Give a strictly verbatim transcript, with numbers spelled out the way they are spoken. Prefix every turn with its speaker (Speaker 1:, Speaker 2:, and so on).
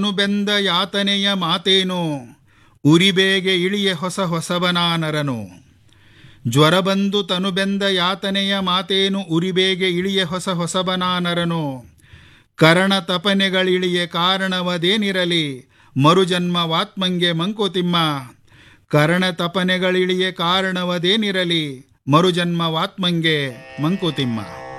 Speaker 1: ಬೆಂದ ಯಾತನೆಯ ಮಾತೇನು, ಉರಿಬೇಗೆ ಇಳಿಯ ಹೊಸ ಹೊಸಬನಾನರನು. ಜ್ವರ ಬಂದು ತನು ಬೆಂದ ಯಾತನೆಯ ಮಾತೇನು, ಉರಿಬೇಗೆ ಇಳಿಯ ಹೊಸ ಹೊಸಬನಾನರನು. ಕರಣ ತಪನೆಗಳಿಳಿಯ ಕಾರಣವದೇನಿರಲಿ, ಮರುಜನ್ಮವಾತ್ಮಂಗೆ ಮಂಕುತಿಮ್ಮ. ಕರಣ ತಪನೆಗಳಿಳಿಯ ಕಾರಣವದೇನಿರಲಿ, ಮರುಜನ್ಮವಾತ್ಮಂಗೆ ಮಂಕುತಿಮ್ಮ.